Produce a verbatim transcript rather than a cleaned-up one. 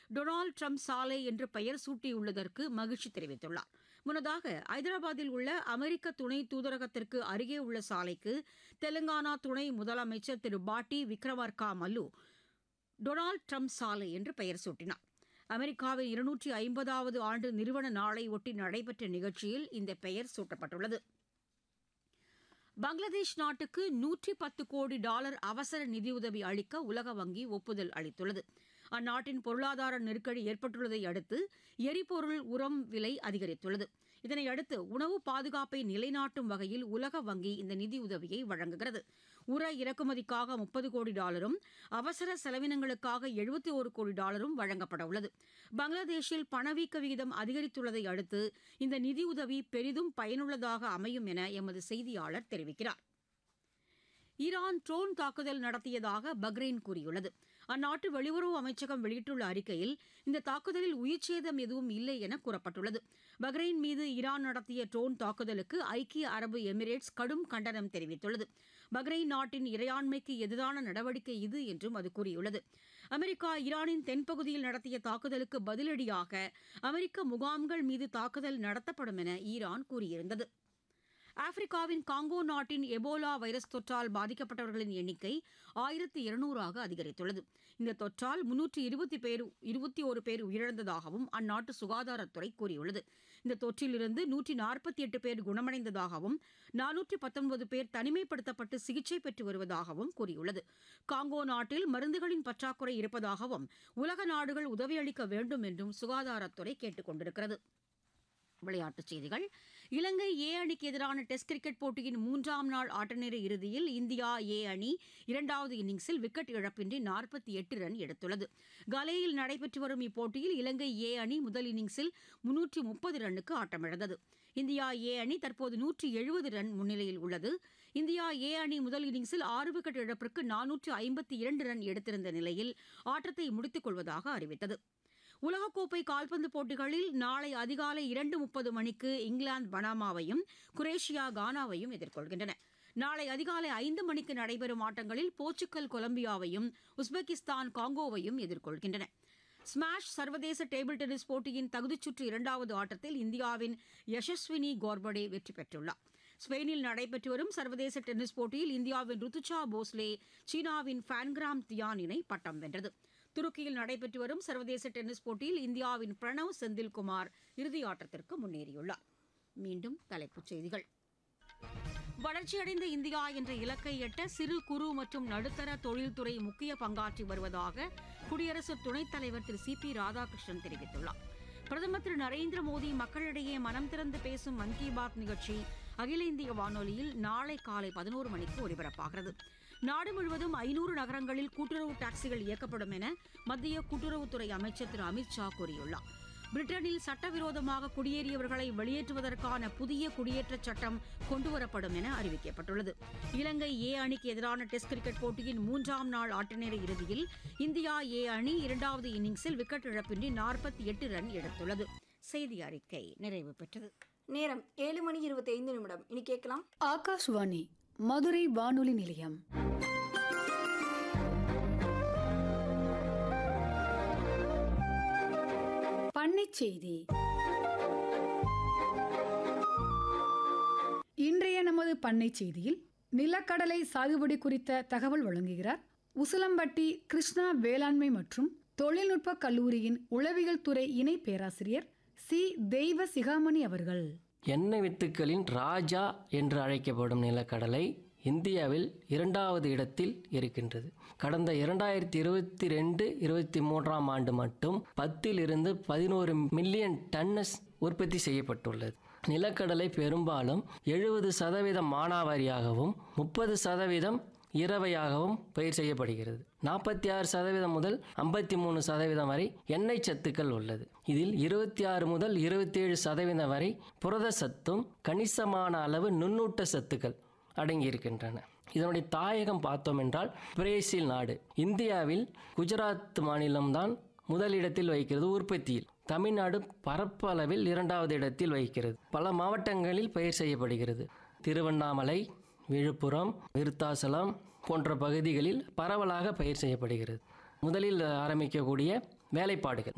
Donald Trump சாலை என்று பெயர் சூட்டியுள்ளதற்கு மகிழ்ச்சி தெரிவித்துள்ளார். முன்னதாக ஐதராபாத்தில் உள்ள அமெரிக்க துணை தூதரகத்திற்கு அருகே உள்ள சாலைக்கு தெலங்கானா துணை முதலமைச்சர் திரு பாட்டி விக்ரமார்கா மல்லு டொனால்டு ட்ரம்ப் சாலை என்று பெயர் சூட்டினார். அமெரிக்காவின் இருநூற்றி ஐம்பதாவது ஆண்டு நிறுவன நாளை ஒட்டி நடைபெற்ற நிகழ்ச்சியில் இந்த பெயர் சூட்டப்பட்டுள்ளது. பங்களாதேஷ் நாட்டுக்கு நூற்றி பத்து கோடி டாலர் அவசர நிதியுதவி அளிக்க உலக வங்கி ஒப்புதல் அளித்துள்ளது. அந்நாட்டின் பொருளாதார நெருக்கடி ஏற்பட்டுள்ளதை அடுத்து எரிபொருள் உரம் விலை அதிகரித்துள்ளது. இதனையடுத்து உணவு பாதுகாப்பை நிலைநாட்டும் வகையில் உலக வங்கி இந்த நிதியுதவியை வழங்குகிறது. உர இறக்குமதிக்காக முப்பது கோடி டாலரும் அவசர செலவினங்களுக்காக எழுபத்தி ஒரு கோடி டாலரும் வழங்கப்பட உள்ளது. பங்களாதேஷில் பணவீக்க விகிதம் அதிகரித்துள்ளதை அடுத்து இந்த நிதியுதவி பெரிதும் பயனுள்ளதாக அமையும் என எமது செய்தியாளர் தெரிவிக்கிறார். ஈரான் ட்ரோன் தாக்குதல் நடத்தியதாக பஹ்ரைன் கூறியுள்ளது. அந்நாட்டு வெளியுறவு அமைச்சகம் வெளியிட்டுள்ள அறிக்கையில் இந்த தாக்குதலில் உயிர்ச்சேதம் எதுவும் இல்லை என கூறப்பட்டுள்ளது. பஹ்ரைன் மீது ஈரான் நடத்திய ட்ரோன் தாக்குதலுக்கு ஐக்கிய அரபு எமிரேட்ஸ் கடும் கண்டனம் தெரிவித்துள்ளது. பஹ்ரைன் நாட்டின் இறையாண்மைக்கு எதிரான நடவடிக்கை இது என்றும் அது கூறியுள்ளது. அமெரிக்கா ஈரானின் தென்பகுதியில் நடத்திய தாக்குதலுக்கு பதிலடியாக அமெரிக்க முகாம்கள் மீது தாக்குதல் நடத்தப்படும் என ஈரான் கூறியிருந்தது. ஆப்பிரிக்காவின் காங்கோ நாட்டின் எபோலா வைரஸ் தொற்றால் பாதிக்கப்பட்டவர்களின் எண்ணிக்கை ஆயிரத்தி இருநூறாக அதிகரித்துள்ளது. இந்த தொற்றால் முன்னூற்றி இருபத்தி பேர் இருபத்தி ஒரு பேர் உயிரிழந்ததாகவும் அந்நாட்டு சுகாதாரத்துறை கூறியுள்ளது. இந்த தொற்றிலிருந்து நூற்றி நாற்பத்தி எட்டு பேர் குணமடைந்ததாகவும் நானூற்றி பத்தொன்பது பேர் தனிமைப்படுத்தப்பட்டு சிகிச்சை பெற்று வருவதாகவும் கூறியுள்ளது. காங்கோ நாட்டில் மருந்துகளின் பற்றாக்குறை இருப்பதாகவும் உலக நாடுகள் உதவியளிக்க வேண்டும் என்றும் சுகாதாரத்துறை கேட்டுக் கொண்டிருக்கிறது. விளையாட்டுச் செய்திகள். இலங்கை ஏ அணிக்கு எதிரான டெஸ்ட் கிரிக்கெட் போட்டியின் மூன்றாம் நாள் ஆட்டநேர இறுதியில் இந்தியா ஏ அணி இரண்டாவது இன்னிங்ஸில் விக்கெட் இழப்பின்றி நாற்பத்தி எட்டு ரன் எடுத்துள்ளது. கலேயில் நடைபெற்று வரும் இப்போட்டியில் இலங்கை ஏ அணி முதல் இன்னிங்ஸில் முன்னூற்றி முப்பது ரன்னுக்கு ஆட்டமிழந்தது. இந்தியா ஏ அணி தற்போது நூற்றி எழுபது ரன் முன்னிலையில் உள்ளது. இந்தியா ஏ அணி முதல் இன்னிங்ஸில் ஆறு விக்கெட் இழப்பிற்கு நானூற்று ஐம்பத்தி இரண்டு ரன் எடுத்திருந்த நிலையில் ஆட்டத்தை முடித்துக் கொள்வதாக அறிவித்தது. உலகக்கோப்பை கால்பந்து போட்டிகளில் நாளை அதிகாலை இரண்டு முப்பது மணிக்கு இங்கிலாந்து பனாமாவையும் குரேஷியா கானாவையும் எதிர்கொள்கின்றன. நாளை அதிகாலை ஐந்து மணிக்கு நடைபெறும் ஆட்டங்களில் போர்ச்சுகல் கொலம்பியாவையும் உஸ்பெகிஸ்தான் காங்கோவையும் எதிர்கொள்கின்றன. ஸ்மாஷ் சர்வதேச டேபிள் டென்னிஸ் போட்டியின் தகுதிச்சுற்று இரண்டாவது ஆட்டத்தில் இந்தியாவின் யசஸ்வினி கோர்படே வெற்றி பெற்றுள்ளார். ஸ்பெயினில் நடைபெற்று வரும் சர்வதேச டென்னிஸ் போட்டியில் இந்தியாவின் ருத்துச்சா போஸ்லே சீனாவின் ஃபேன்கிராம் தியான் இணை பட்டம் வென்றது. துருக்கியில் நடைபெற்று வரும் சர்வதேச டென்னிஸ் போட்டியில் இந்தியாவின் பிரணவ் செந்தில்குமார் இறுதியாட்டத்திற்கு முன்னேறியுள்ளார். மீண்டும் தலைப்புச் செய்திகள். வளர்ச்சியடைந்த இந்தியா என்ற இலக்கை எட்ட சிறு குறு மற்றும் நடுத்தர தொழில்துறை முக்கிய பங்காற்றி வருவதாக குடியரசு துணைத் தலைவர் திரு சி பி ராதாகிருஷ்ணன் தெரிவித்துள்ளார். பிரதமர் திரு நரேந்திர மோடி மக்களிடையே மனம் திறந்து பேசும் மன் கி பாத் நிகழ்ச்சி அகில இந்திய வானொலியில் நாளை காலை பதினோரு மணிக்கு ஒலிபரப்பாகிறது. நாடு முழுவதும் ஐநூறு நகரங்களில் கூட்டுறவு டாக்ஸிகள் இயக்கப்படும் என மத்திய கூட்டுறவுத்துறை அமைச்சர் திரு அமித் ஷா கூறியுள்ளார். பிரிட்டனில் சட்டவிரோதமாக குடியேறியவர்களை வெளியேற்றுவதற்கான புதிய குடியேற்றச் சட்டம் கொண்டுவரப்படும் என அறிவிக்கப்பட்டுள்ளது. இலங்கை ஏ அணிக்கு எதிரான டெஸ்ட் கிரிக்கெட் போட்டியின் மூன்றாம் நாள் ஆட்டநேர இறுதியில் இந்தியா ஏ அணி இரண்டாவது இன்னிங்ஸில் விக்கெட் இழப்பின்றி நாற்பத்தி எட்டு ரன் எடுத்துள்ளது. செய்தி அறிக்கை நிறைவு பெற்றது. நேரம் ஏழு மணி இருபத்தி ஐந்து நிமிடம். இனி கேட்கலாம் ஆகாஷ்வாணி மதுரை வானொலி நிலையம். பண்ணைச் செய்தி. இன்றைய நமது பண்ணைச் செய்தியில் நிலக்கடலை சாகுபடி குறித்த தகவல் வழங்குகிறார் உசிலம்பட்டி கிருஷ்ணா வேளாண்மை மற்றும் தொழில்நுட்ப கல்லூரியின் உளவியல் துறை இணை பேராசிரியர் சி தெய்வ சிகாமணி அவர்கள். எண்ணெய் வித்துக்களின் ராஜா என்று அழைக்கப்படும் நிலக்கடலை இந்தியாவில் இரண்டாவது இடத்தில் இருக்கின்றது. கடந்த இரண்டாயிரத்தி இருபத்தி ரெண்டு இருபத்தி மூன்றாம் ஆண்டு மட்டும் பத்தில் இருந்து பதினோரு மில்லியன் டன்னஸ் உற்பத்தி செய்யப்பட்டுள்ளது. நிலக்கடலை பெரும்பாலும் எழுபது சதவீதம் மானாவாரியாகவும் முப்பது சதவீதம் இரவையாகவும் பயிர் செய்யப்படுகிறது. நாற்பத்தி ஆறு சதவீதம் முதல் ஐம்பத்தி மூணு சதவீதம் வரை எண்ணெய் சத்துக்கள் உள்ளது. இதில் இருபத்தி ஆறு முதல் இருபத்தி ஏழு சதவீதம் வரை புரத சத்தும் கணிசமான அளவு நுண்ணூட்ட சத்துக்கள் அடங்கியிருக்கின்றன. இதனுடைய தாயகம் பார்த்தோம் என்றால் பிரேசில் நாடு. இந்தியாவில் குஜராத் மாநிலம்தான் முதலிடத்தில் வகிக்கிறது உற்பத்தியில். தமிழ்நாடு பரப்பளவில் இரண்டாவது இடத்தில் வகிக்கிறது. பல மாவட்டங்களில் பயிர் செய்யப்படுகிறது. திருவண்ணாமலை, விழுப்புரம், விருத்தாசலம் போன்ற பகுதிகளில் பரவலாக பயிர் செய்யப்படுகிறது. முதலில் ஆரம்பிக்கக்கூடிய வேலைப்பாடுகள்